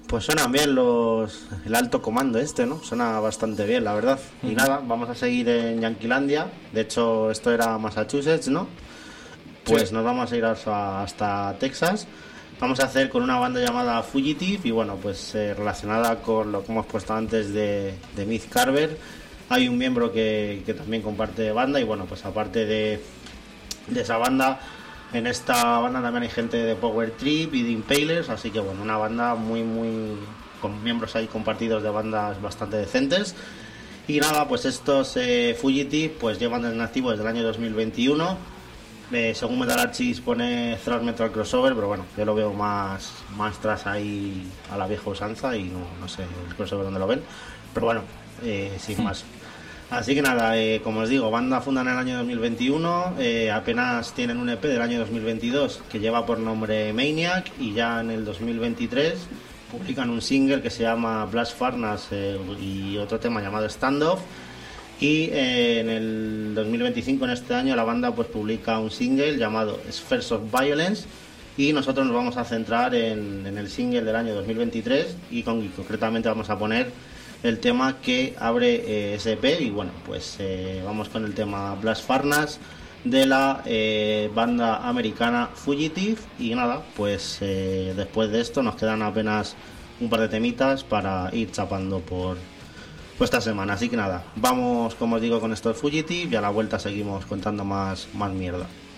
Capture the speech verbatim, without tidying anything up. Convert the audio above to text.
Pues suenan bien los el alto comando este, ¿no? Suena bastante bien, la verdad. Y Ujú. nada, vamos a seguir en Yanquilandia. De hecho, esto era Massachusetts, ¿no? Pues Sí. nos vamos a ir hasta, hasta Texas. Vamos a hacer con una banda llamada Fugitive y bueno, pues eh, relacionada con lo que hemos puesto antes de, de Myth Carver. Hay un miembro que, que también comparte banda y bueno, pues aparte de, de esa banda, en esta banda también hay gente de Power Trip y de Impalers, así que bueno, una banda muy muy con miembros ahí compartidos de bandas bastante decentes. Y nada, pues estos eh, Fugitive pues llevan en activo desde el año dos mil veintiuno. Eh, según Metal Archives pone thrash metal crossover, pero bueno, yo lo veo más más tras ahí a la vieja usanza y no, no sé el crossover donde lo ven, pero bueno, eh, sin más. Así que nada, eh, como os digo, banda funda en el año dos mil veintiuno, eh, apenas tienen un E P del año dos mil veintidós que lleva por nombre Maniac y ya en el dos mil veintitrés publican un single que se llama Blast Furnace eh, y otro tema llamado Standoff. Y eh, en el dos mil veinticinco, en este año, la banda pues publica un single llamado Spheres of Violence y nosotros nos vamos a centrar en, en el single del año dos mil veintitrés y, con, y concretamente vamos a poner el tema que abre eh, ese E P y bueno, pues eh, vamos con el tema Blast Furnace de la eh, banda americana Fugitive y nada, pues eh, después de esto nos quedan apenas un par de temitas para ir chapando por pues esta semana, así que nada, vamos como os digo con esto de Fugitive y a la vuelta seguimos contando más, más mierda.